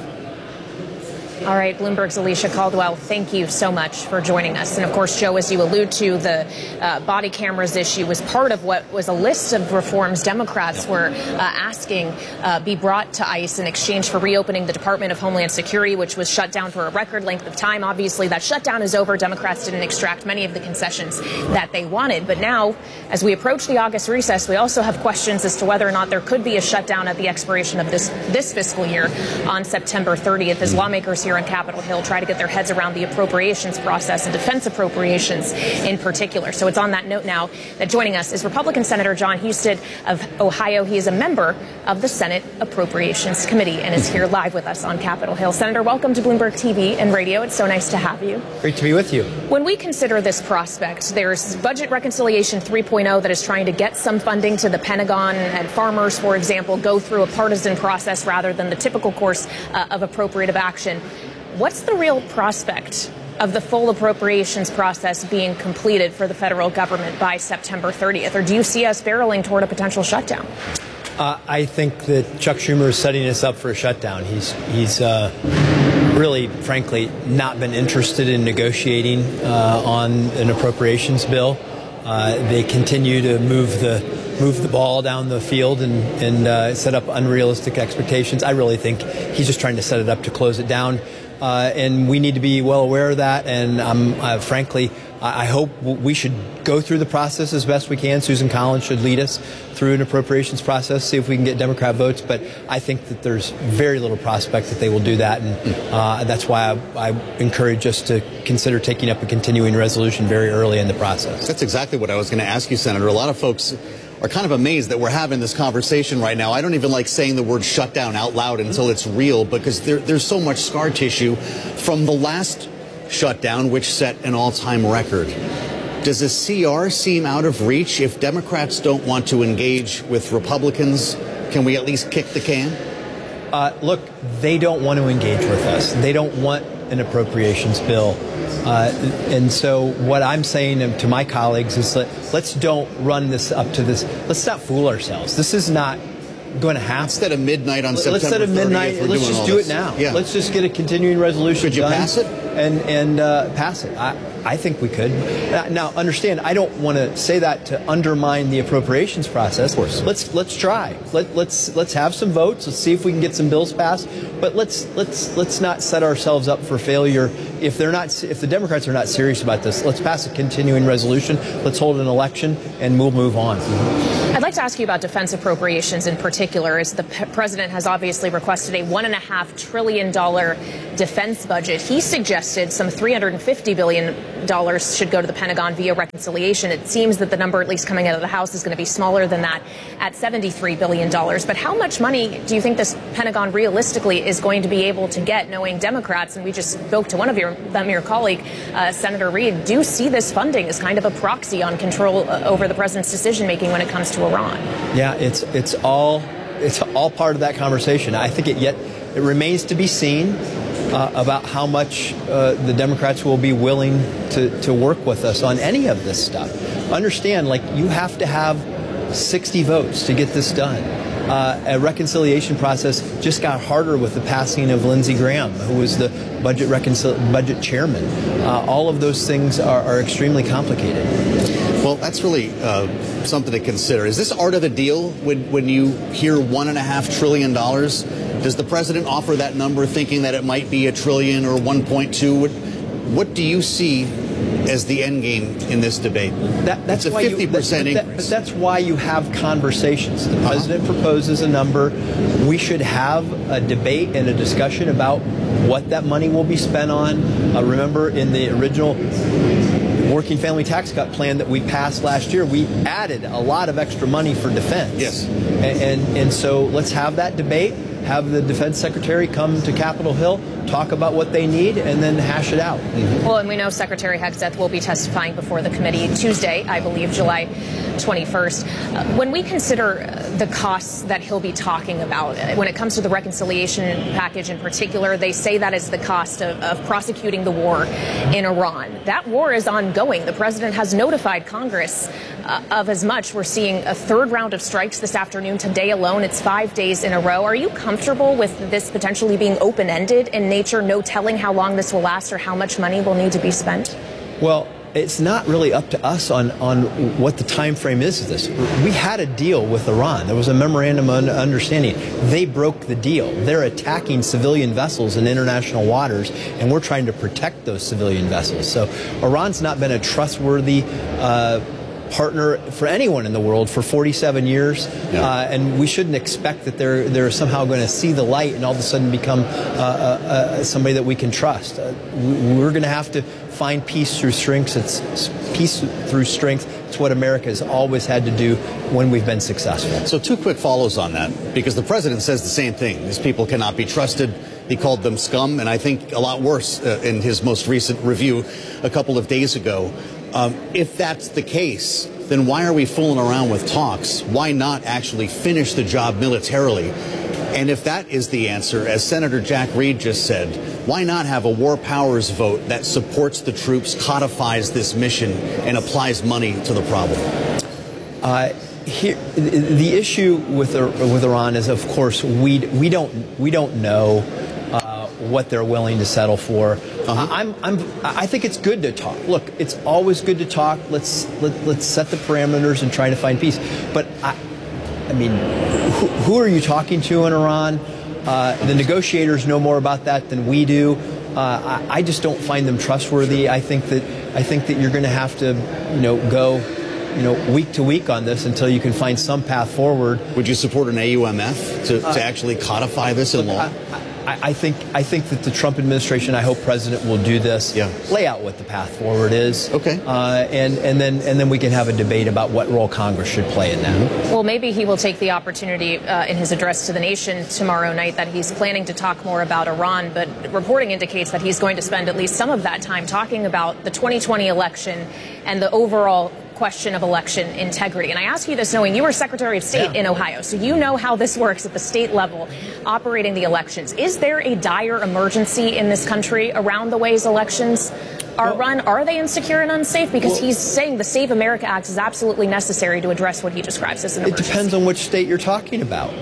All right, Bloomberg's Alicia Caldwell, thank you so much for joining us. And of course, Joe, as you allude to, the uh, body cameras issue was part of what was a list of reforms Democrats were uh, asking uh, be brought to ICE in exchange for reopening the Department of Homeland Security, which was shut down for a record length of time. Obviously, that shutdown is over. Democrats didn't extract many of the concessions that they wanted. But now, as we approach the August recess, we also have questions as to whether or not there could be a shutdown at the expiration of this, this fiscal year on September thirtieth, as lawmakers here on Capitol Hill try to get their heads around the appropriations process and defense appropriations in particular. So it's on that note now that joining us is Republican Senator Jon Husted of Ohio. He is a member of the Senate Appropriations Committee and is here live with us on Capitol Hill. Senator, welcome to Bloomberg T V and radio. It's so nice to have you. Great to be with you. When we consider this prospect, there's Budget Reconciliation three point oh that is trying to get some funding to the Pentagon and farmers, for example, go through a partisan process rather than the typical course uh, of appropriative action. What's the real prospect of the full appropriations process being completed for the federal government by September thirtieth? Or do you see us barreling toward a potential shutdown? Uh, I think that Chuck Schumer is setting us up for a shutdown. He's he's uh, really, frankly, not been interested in negotiating uh, on an appropriations bill. Uh, they continue to move the move the ball down the field and, and uh, set up unrealistic expectations. I really think he's just trying to set it up to close it down. Uh, and we need to be well aware of that. And um, uh, frankly, I hope we should go through the process as best we can. Susan Collins should lead us through an appropriations process, see if we can get Democrat votes. But I think that there's very little prospect that they will do that. And uh, that's why I, I encourage us to consider taking up a continuing resolution very early in the process. That's exactly what I was going to ask you, Senator. A lot of folks are kind of amazed that we're having this conversation right now. I don't even like saying the word shutdown out loud until it's real, because there, there's so much scar tissue from the last shutdown, which set an all-time record. Does a C R seem out of reach? If Democrats don't want to engage with Republicans, can we at least kick the can? Uh, look, they don't want to engage with us. They don't want an appropriations bill. Uh, and so what I'm saying to my colleagues is that let's don't run this up to this. Let's not fool ourselves. This is not going to happen. Instead of midnight on September Let's set a midnight. thirtieth, Let's just do this. it now. Yeah. Let's just get a continuing resolution. Could you done pass it? And and uh, pass it. I I think we could. Now, understand, I don't want to say that to undermine the appropriations process. Of course. Let's let's try. Let let's let's have some votes. Let's see if we can get some bills passed. But let's let's let's not set ourselves up for failure. If they're not, if the Democrats are not serious about this, let's pass a continuing resolution. Let's hold an election, and we'll move on. I'd like to ask you about defense appropriations in particular, as the p- president has obviously requested a one and a half trillion dollar defense budget. He suggested some three hundred fifty billion dollars should go to the Pentagon via reconciliation. It seems that the number, at least coming out of the House, is going to be smaller than that at seventy-three billion dollars. But how much money do you think this Pentagon realistically is going to be able to get, knowing Democrats, and we just spoke to one of your, them, your colleague, uh, Senator Reid, do see this funding as kind of a proxy on control uh, over the president's decision making when it comes to Iran? Yeah, it's it's all it's all part of that conversation. I think it yet it remains to be seen uh, about how much uh, the Democrats will be willing to, to work with us on any of this stuff. Understand, like, you have to have sixty votes to get this done. Uh, a reconciliation process just got harder with the passing of Lindsey Graham, who was the budget reconcil- budget chairman. Uh, all of those things are, are extremely complicated. Well, that's really uh, something to consider. Is this art of the deal when, when you hear one and a half trillion dollars? Does the president offer that number thinking that it might be a trillion or one point two? What, what do you see as the end game in this debate? That, that's it's a fifty percent you, that, increase. But that's why you have conversations. The president uh-huh. proposes a number. We should have a debate and a discussion about what that money will be spent on. Uh, remember, in the original working family tax cut plan that we passed last year, we added a lot of extra money for defense. Yes. And, and, and so let's have that debate. Have the defense secretary come to Capitol Hill, talk about what they need, and then hash it out. Mm-hmm. Well, and we know Secretary Hegseth will be testifying before the committee Tuesday, I believe, July twenty-first. Uh, when we consider the costs that he'll be talking about, uh, when it comes to the reconciliation package in particular, they say that is the cost of, of prosecuting the war in Iran. That war is ongoing. The president has notified Congress uh, of as much. We're seeing a third round of strikes this afternoon. Today alone, it's five days in a row. Are you comfortable with this potentially being open-ended in nature, no telling how long this will last or how much money will need to be spent? Well, it's not really up to us on, on what the time frame is of this. We had a deal with Iran. There was a memorandum of understanding. They broke the deal. They're attacking civilian vessels in international waters, and we're trying to protect those civilian vessels. So Iran's not been a trustworthy uh, partner for anyone in the world for forty-seven years, yeah. uh, and we shouldn't expect that they're they're somehow going to see the light and all of a sudden become uh, uh, uh, somebody that we can trust. Uh, we're going to have to find peace through strength. It's peace through strength. It's what America has always had to do when we've been successful. So two quick follows on that, because the president says the same thing. These people cannot be trusted. He called them scum, and I think a lot worse uh, in his most recent review a couple of days ago. Um, if that's the case, then why are we fooling around with talks? Why not actually finish the job militarily? And if that is the answer, as Senator Jack Reed just said, why not have a war powers vote that supports the troops, codifies this mission, and applies money to the problem? Uh, here, the issue with with Iran is, of course, we we don't we don't know uh, what they're willing to settle for. Uh-huh. I'm, I'm, I think it's good to talk. Look, it's always good to talk. Let's let, let's set the parameters and try to find peace. But I, I mean, who, who are you talking to in Iran? Uh, the negotiators know more about that than we do. Uh, I, I just don't find them trustworthy. I think that I think that you're going to have to, you know, go, you know, week to week on this until you can find some path forward. Would you support an A U M F to, uh, to actually codify this in look, law? I, I, I, I think I think that the Trump administration, I hope President will do this, yeah. lay out what the path forward is. Okay. Uh, and, and then and then we can have a debate about what role Congress should play in that. Well, maybe he will take the opportunity uh, in his address to the nation tomorrow night that he's planning to talk more about Iran, but reporting indicates that he's going to spend at least some of that time talking about the twenty twenty election and the overall question of election integrity. And I ask you this knowing you were Secretary of State yeah. in Ohio, so you know how this works at the state level, operating the elections. Is there a dire emergency in this country around the ways elections are run? Are they insecure and unsafe? Because well, he's saying the Save America Act is absolutely necessary to address what he describes as an emergency. It depends on which state you're talking about.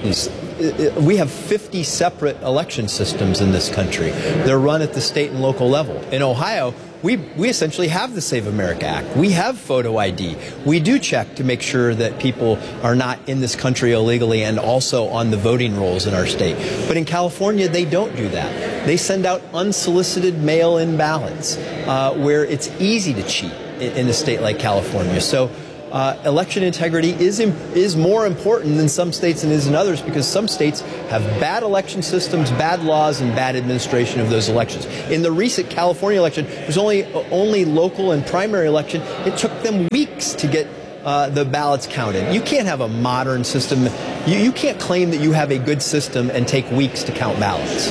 We have fifty separate election systems in this country. They're run at the state and local level. In Ohio, we we essentially have the Save America Act. We have photo I D. We do check to make sure that people are not in this country illegally and also on the voting rolls in our state. But in California, they don't do that. They send out unsolicited mail-in ballots uh, where it's easy to cheat in, in a state like California. So Uh, election integrity is im- is more important than some states and is in others because some states have bad election systems, bad laws, and bad administration of those elections. In the recent California election, there's only only local and primary election. It took them weeks to get uh, the ballots counted. You can't have a modern system. You, you can't claim that you have a good system and take weeks to count ballots.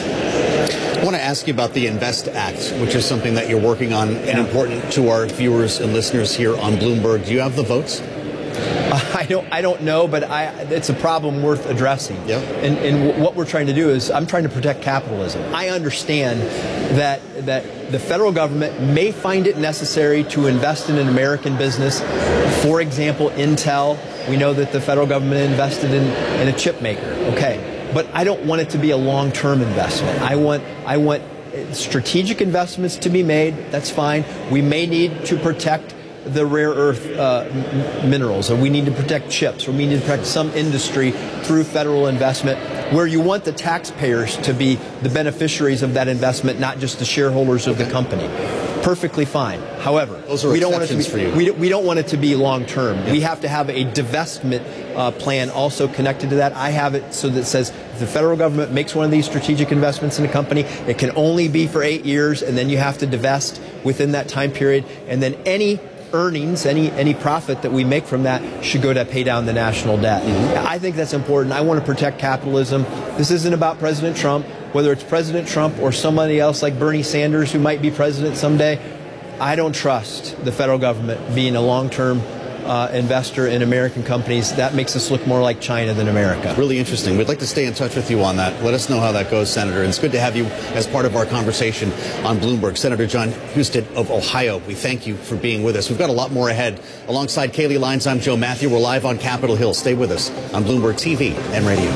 I want to ask you about the INVEST Act, which is something that you're working on and yeah. important to our viewers and listeners here on Bloomberg. Do you have the votes? Uh, I don't. I don't know, but I, it's a problem worth addressing. Yep. And, and what we're trying to do is, I'm trying to protect capitalism. I understand that that the federal government may find it necessary to invest in an American business. For example, Intel. We know that the federal government invested in, in a chip maker. Okay. But I don't want it to be a long-term investment. I want I want strategic investments to be made. That's fine. We may need to protect the rare earth uh, m- minerals, or we need to protect chips, or we need to protect some industry through federal investment, where you want the taxpayers to be the beneficiaries of that investment, not just the shareholders of the company. Perfectly fine. However, those are we don't want it to be, for you. We, we don't want it to be long-term. Yeah. We have to have a divestment uh, plan also connected to that. I have it so that it says if the federal government makes one of these strategic investments in a company, it can only be for eight years, and then you have to divest within that time period, and then any earnings, any any profit that we make from that should go to pay down the national debt. Mm-hmm. I think that's important. I want to protect capitalism. This isn't about President Trump. Whether it's President Trump or somebody else like Bernie Sanders who might be president someday, I don't trust the federal government being a long-term uh, investor in American companies. That makes us look more like China than America. Really interesting. We'd like to stay in touch with you on that. Let us know how that goes, Senator. And it's good to have you as part of our conversation on Bloomberg. Senator Jon Husted of Ohio, we thank you for being with us. We've got a lot more ahead. Alongside Kaylee Lines, I'm Joe Matthew. We're live on Capitol Hill. Stay with us on Bloomberg T V and radio.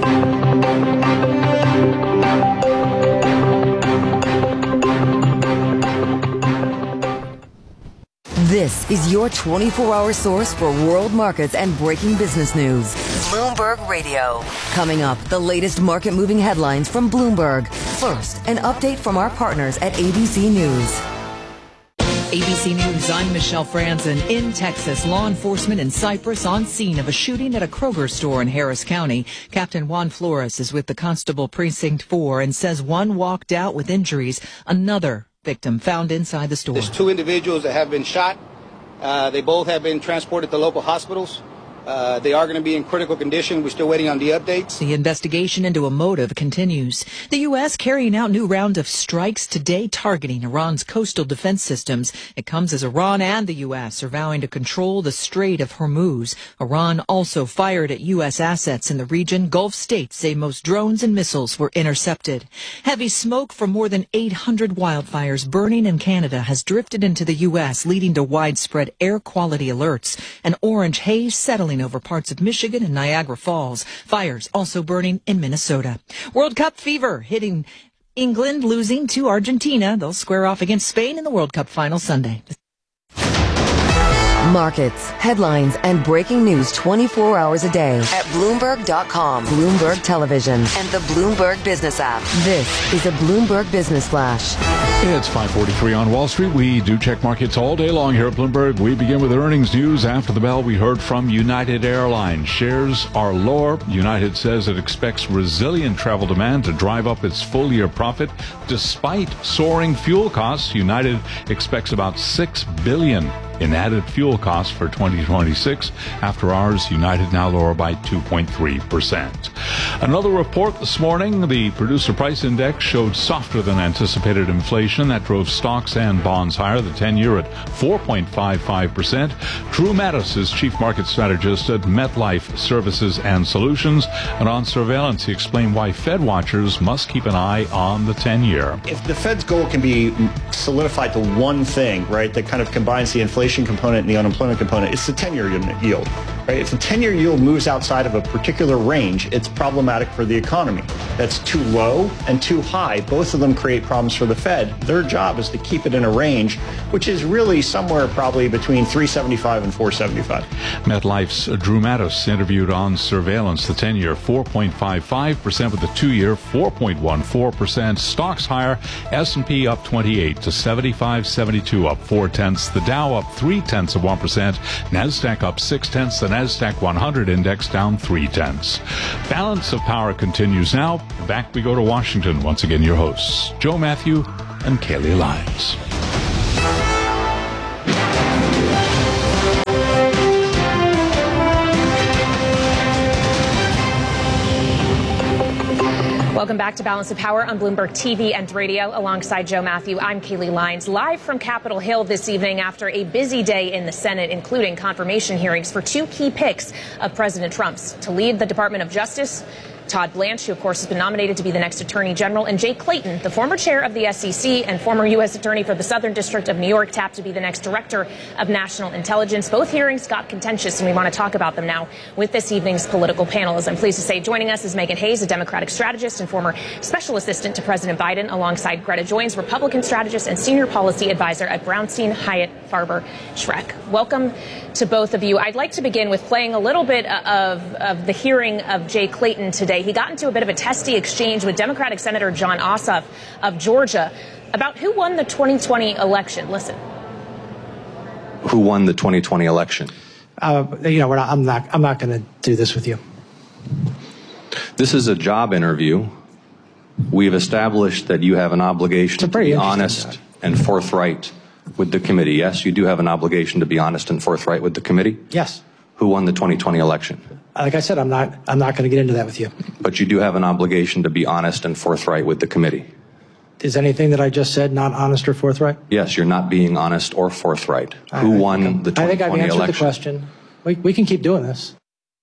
This is your twenty-four hour source for world markets and breaking business news. Bloomberg Radio. Coming up, the latest market-moving headlines from Bloomberg. First, an update from our partners at A B C News. A B C News, I'm Michelle Franzen. In Texas, law enforcement in Cypress on scene of a shooting at a Kroger store in Harris County. Captain Juan Flores is with the Constable Precinct four and says one walked out with injuries. Another victim found inside the store. There's two individuals that have been shot. Uh, they both have been transported to local hospitals. Uh, they are going to be in critical condition. We're still waiting on the updates. The investigation into a motive continues. The U S carrying out new round of strikes today targeting Iran's coastal defense systems. It comes as Iran and the U S are vowing to control the Strait of Hormuz. Iran also fired at U S assets in the region. Gulf states say most drones and missiles were intercepted. Heavy smoke from more than eight hundred wildfires burning in Canada has drifted into the U S, leading to widespread air quality alerts. An orange haze settling over parts of Michigan and Niagara Falls. Fires also burning in Minnesota. World Cup fever hitting England, losing to Argentina. They'll square off against Spain in the World Cup final Sunday. Markets, headlines, and breaking news twenty-four hours a day at Bloomberg dot com, Bloomberg Television, and the Bloomberg Business app. This is a Bloomberg Business Flash. It's five forty-three on Wall Street. We do check markets all day long here at Bloomberg. We begin with earnings news. After the bell, we heard from United Airlines. Shares are lower. United says it expects resilient travel demand to drive up its full-year profit. Despite soaring fuel costs, United expects about six billion dollars in added fuel costs for twenty twenty-six. After hours, United now lower by two point three percent. Another report this morning, the Producer Price Index showed softer than anticipated inflation that drove stocks and bonds higher. The ten-year at four point five five percent. Drew Mattis is chief market strategist at MetLife Services and Solutions. And on surveillance, he explained why Fed watchers must keep an eye on the ten-year. If the Fed's goal can be solidified to one thing, right, that kind of combines the inflation component and the unemployment component, it's the ten-year yield. Right? If the ten-year yield moves outside of a particular range, it's problematic for the economy. That's too low and too high. Both of them create problems for the Fed. Their job is to keep it in a range, which is really somewhere probably between three seventy-five and four seventy-five. MetLife's Drew Mattis interviewed on surveillance. The ten-year four point five five percent with the two-year four point one four percent. Stocks higher. S and P up twenty-eight to seventy-five seventy-two, up four tenths. The Dow up three tenths of one percent. Nasdaq up six tenths. The Nasdaq one hundred index down three tenths. Balance of Power continues now. Back we go to Washington. Once again, your hosts, Joe Matthew and Kaylee Lyons. Welcome back to Balance of Power on Bloomberg T V and radio. Alongside Joe Matthew, I'm Kaylee Lyons, live from Capitol Hill this evening after a busy day in the Senate, including confirmation hearings for two key picks of President Trump's to lead the Department of Justice. Todd Blanche, who, of course, has been nominated to be the next Attorney General, and Jay Clayton, the former chair of the S E C and former U S Attorney for the Southern District of New York, tapped to be the next Director of National Intelligence. Both hearings got contentious, and we want to talk about them now with this evening's political panel. As I'm pleased to say, joining us is Megan Hayes, a Democratic strategist and former special assistant to President Biden, alongside Greta Joynes, Republican strategist and senior policy advisor at Brownstein Hyatt Farber Schreck. Welcome to both of you. I'd like to begin with playing a little bit of, of the hearing of Jay Clayton today. He got into a bit of a testy exchange with Democratic Senator Jon Ossoff of Georgia about who won the twenty twenty election. Listen. Who won the twenty twenty election? Uh, you know, we're not, I'm not. I'm not going to do this with you. This is a job interview. We've established that you have an obligation to be honest job. and forthright with the committee. Yes, you do have an obligation to be honest and forthright with the committee? Yes. Who won the twenty twenty election? Like I said, I'm not I'm not going to get into that with you. But you do have an obligation to be honest and forthright with the committee. Is anything that I just said not honest or forthright? Yes, you're not being honest or forthright. I, Who I won think, the twenty twenty election? I think I've answered election? the question. We, we can keep doing this.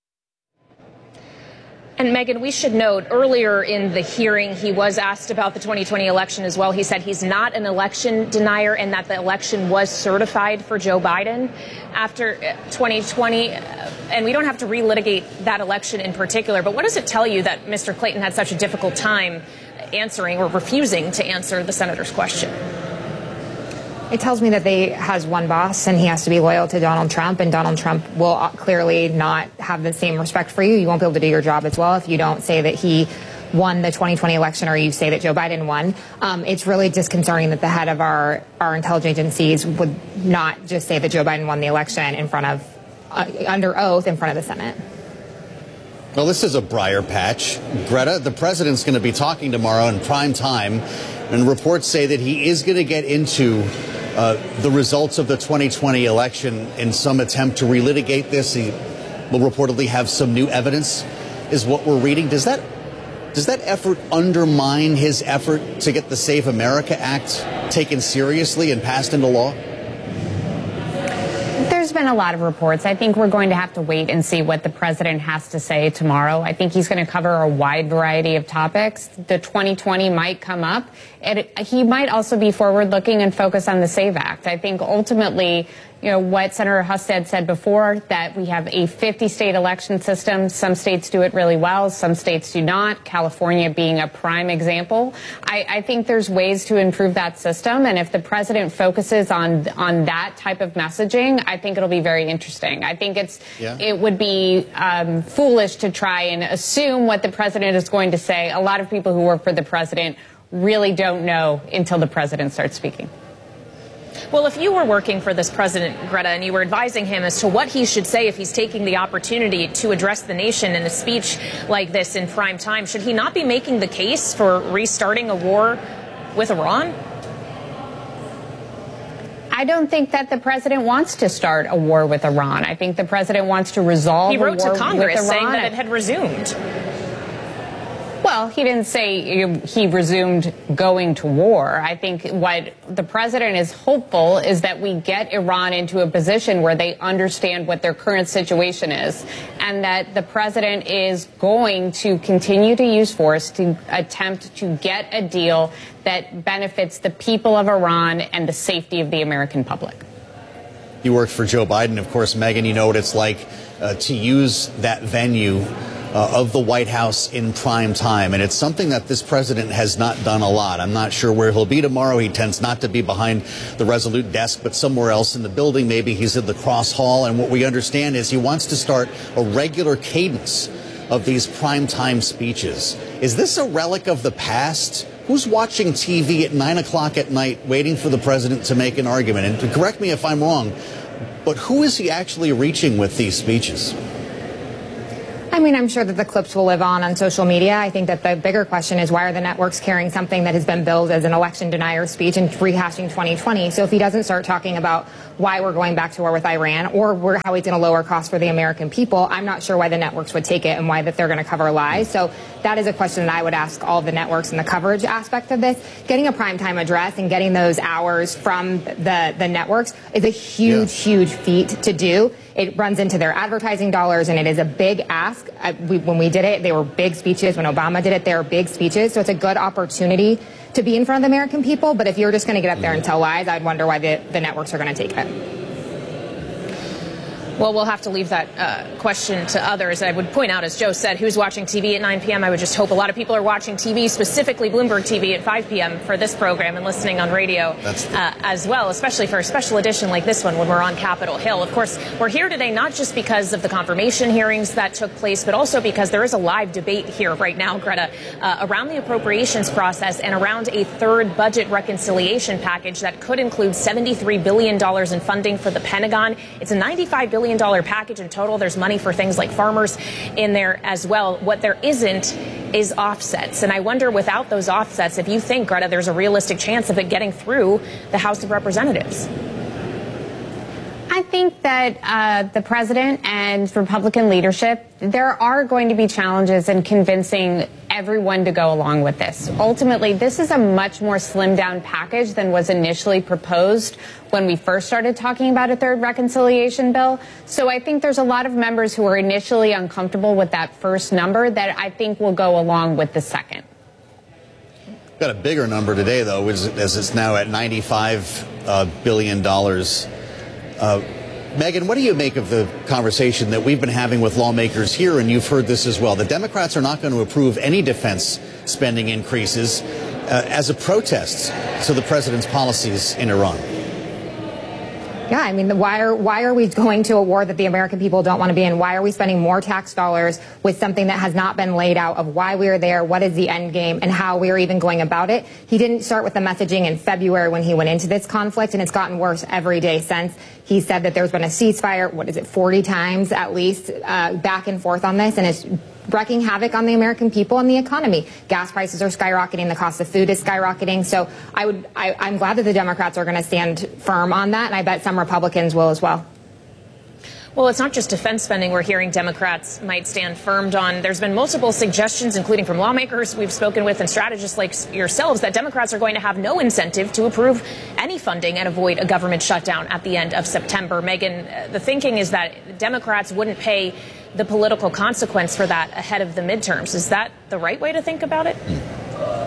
And Megan, we should note earlier in the hearing, he was asked about the twenty twenty election as well. He said he's not an election denier and that the election was certified for Joe Biden after twenty twenty. And we don't have to relitigate that election in particular. But what does it tell you that Mister Clayton had such a difficult time answering or refusing to answer the senator's question? It tells me that they has one boss and he has to be loyal to Donald Trump, and Donald Trump will clearly not have the same respect for you. You won't be able to do your job as well if you don't say that he won the twenty twenty election or you say that Joe Biden won. Um, it's really disconcerting that the head of our, our intelligence agencies would not just say that Joe Biden won the election in front of, uh, under oath in front of the Senate. Well, this is a briar patch. Greta, the president's going to be talking tomorrow in prime time, and reports say that he is going to get into uh, the results of the twenty twenty election in some attempt to relitigate this. He will reportedly have some new evidence, is what we're reading. Does that does that effort undermine his effort to get the Save America Act taken seriously and passed into law? There's been a lot of reports. I think we're going to have to wait and see what the president has to say tomorrow. I think he's going to cover a wide variety of topics. The twenty twenty might come up. It, he might also be forward-looking and focus on the SAVE Act. I think ultimately you know, what Senator Husted said before, that we have a fifty state election system. Some states do it really well. Some states do not. California being a prime example. I, I think there's ways to improve that system. And if the president focuses on, on that type of messaging, I think it'll be very interesting. I think it's, yeah. it would be um, foolish to try and assume what the president is going to say. A lot of people who work for the president really don't know until the president starts speaking. Well, if you were working for this president, Greta, and you were advising him as to what he should say if he's taking the opportunity to address the nation in a speech like this in prime time, should he not be making the case for restarting a war with Iran? I don't think that the president wants to start a war with Iran. I think the president wants to resolve a war with Iran. He wrote to Congress saying that it had resumed. Well, he didn't say he resumed going to war. I think what the president is hopeful is that we get Iran into a position where they understand what their current situation is, and that the president is going to continue to use force to attempt to get a deal that benefits the people of Iran and the safety of the American public. You worked for Joe Biden, of course, Megyn. You know what it's like uh, to use that venue Uh, of the White House in prime time. And it's something that this president has not done a lot. I'm not sure where he'll be tomorrow. He tends not to be behind the Resolute desk, but somewhere else in the building. Maybe he's in the cross hall. And what we understand is he wants to start a regular cadence of these prime time speeches. Is this a relic of the past? Who's watching T V at nine o'clock at night waiting for the president to make an argument? And to correct me if I'm wrong, but who is he actually reaching with these speeches? I mean, I'm sure that the clips will live on on social media. I think that the bigger question is, why are the networks carrying something that has been billed as an election denier speech and rehashing twenty twenty? So if he doesn't start talking about why we're going back to war with Iran, or we're, how he's going to lower costs for the American people, I'm not sure why the networks would take it and why that they're going to cover lies. So that is a question that I would ask all the networks in the coverage aspect of this. Getting a primetime address and getting those hours from the, the networks is a huge, yeah. huge feat to do. It runs into their advertising dollars, and it is a big ask. I, we, when we did it, they were big speeches. When Obama did it, they were big speeches. So it's a good opportunity to be in front of the American people. But if you're just going to get up there and tell lies, I'd wonder why the, the networks are going to take it. Well, we'll have to leave that uh, question to others. I would point out, as Joe said, who's watching T V at nine p.m. I would just hope a lot of people are watching T V, specifically Bloomberg T V at five p.m. for this program and listening on radio uh, as well, especially for a special edition like this one when we're on Capitol Hill. Of course, we're here today not just because of the confirmation hearings that took place, but also because there is a live debate here right now, Greta, uh, around the appropriations process and around a third budget reconciliation package that could include seventy-three billion dollars in funding for the Pentagon. It's a ninety-five billion dollars package in total. There's money for things like farmers in there as well. What there isn't is offsets. And I wonder, without those offsets, if you think, Greta, there's a realistic chance of it getting through the House of Representatives. I think that uh, the president and Republican leadership, there are going to be challenges in convincing everyone to go along with this. Ultimately, this is a much more slimmed down package than was initially proposed when we first started talking about a third reconciliation bill. So I think there's a lot of members who are initially uncomfortable with that first number that I think will go along with the second. Got a bigger number today, though, as it's now at ninety-five uh, billion dollars. Uh, Megyn, what do you make of the conversation that we've been having with lawmakers here, and you've heard this as well? The Democrats are not going to approve any defense spending increases uh, as a protest to the president's policies in Iran. Yeah, I mean, why are why are we going to a war that the American people don't want to be in? Why are we spending more tax dollars with something that has not been laid out of why we are there, what is the end game, and how we are even going about it? He didn't start with the messaging in February when he went into this conflict, and it's gotten worse every day since. He said that there's been a ceasefire, what is it, forty times at least, uh, back and forth on this, and it's wreaking havoc on the American people and the economy. Gas prices are skyrocketing. The cost of food is skyrocketing. So I would, I, I'm glad that the Democrats are going to stand firm on that, and I bet some Republicans will as well. Well, it's not just defense spending we're hearing Democrats might stand firm on. There's been multiple suggestions, including from lawmakers we've spoken with and strategists like yourselves, that Democrats are going to have no incentive to approve any funding and avoid a government shutdown at the end of September. Megyn, the thinking is that Democrats wouldn't pay the political consequence for that ahead of the midterms. Is that the right way to think about it?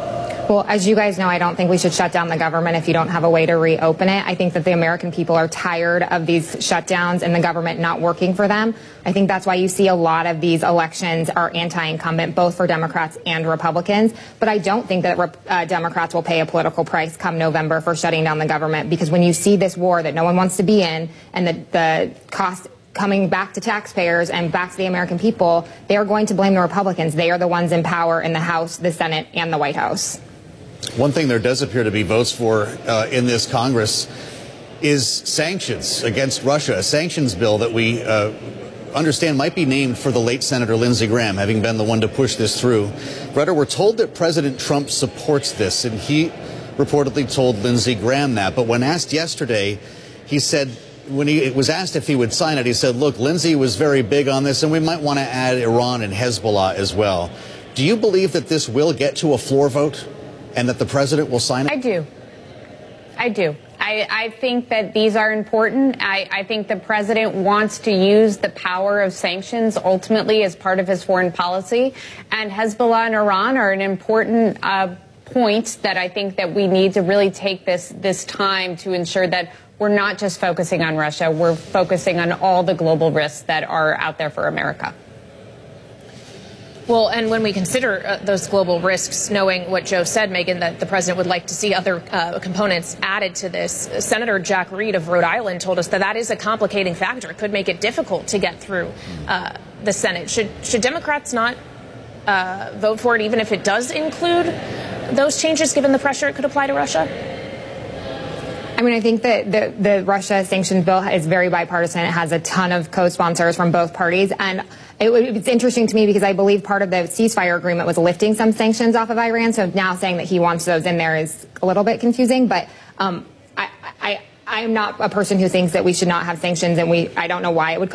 Well, as you guys know, I don't think we should shut down the government if you don't have a way to reopen it. I think that the American people are tired of these shutdowns and the government not working for them. I think that's why you see a lot of these elections are anti-incumbent, both for Democrats and Republicans. But I don't think that uh, Democrats will pay a political price come November for shutting down the government, because when you see this war that no one wants to be in and the, the cost coming back to taxpayers and back to the American people, they are going to blame the Republicans. They are the ones in power in the House, the Senate, and the White House. One thing there does appear to be votes for uh, in this Congress is sanctions against Russia, a sanctions bill that we uh, understand might be named for the late Senator Lindsey Graham, having been the one to push this through. Greta, we're told that President Trump supports this, and he reportedly told Lindsey Graham that. But when asked yesterday, he said, when he was asked if he would sign it, he said, look, Lindsey was very big on this, and we might want to add Iran and Hezbollah as well. Do you believe that this will get to a floor vote and that the president will sign it? I do. I do. I, I think that these are important. I, I think the president wants to use the power of sanctions ultimately as part of his foreign policy. And Hezbollah and Iran are an important uh, point that I think that we need to really take this, this time to ensure that we're not just focusing on Russia, we're focusing on all the global risks that are out there for America. Well, and when we consider uh, those global risks, knowing what Joe said, Megan, that the president would like to see other uh, components added to this, Senator Jack Reed of Rhode Island told us that that is a complicating factor. It could make it difficult to get through uh, the Senate. Should, should Democrats not uh, vote for it, even if it does include those changes, given the pressure it could apply to Russia? I mean, I think that the, the Russia sanctions bill is very bipartisan. It has a ton of co-sponsors from both parties. And it, it's interesting to me because I believe part of the ceasefire agreement was lifting some sanctions off of Iran. So now saying that he wants those in there is a little bit confusing. But um, I, I, I'm not a person who thinks that we should not have sanctions, and we I don't know why it would